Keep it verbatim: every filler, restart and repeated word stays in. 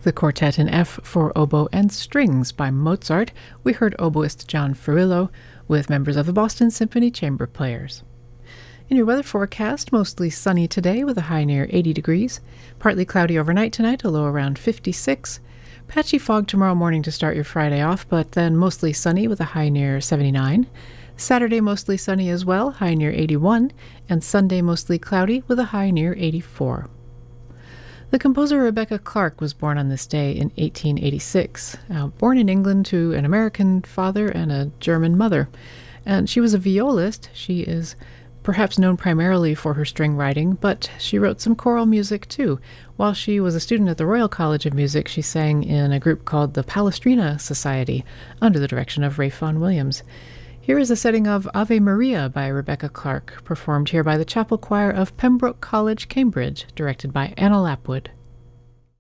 The Quartet in F for Oboe and Strings by Mozart. We heard oboist John Furillo with members of the Boston Symphony Chamber Players. In your weather forecast, mostly sunny today with a high near eighty degrees. Partly cloudy overnight tonight, a low around fifty-six. Patchy fog tomorrow morning to start your Friday off, but then mostly sunny with a high near seventy-nine. Saturday mostly sunny as well, high near eighty-one. And Sunday mostly cloudy with a high near eighty-four. The composer Rebecca Clark was born on this day in eighteen eighty-six, uh, born in England to an American father and a German mother. And she was a violist. She is perhaps known primarily for her string writing, but she wrote some choral music too. While she was a student at the Royal College of Music, she sang in a group called the Palestrina Society under the direction of Ralph Vaughan Williams. Here is a setting of Ave Maria by Rebecca Clark, performed here by the Chapel Choir of Pembroke College, Cambridge, directed by Anna Lapwood.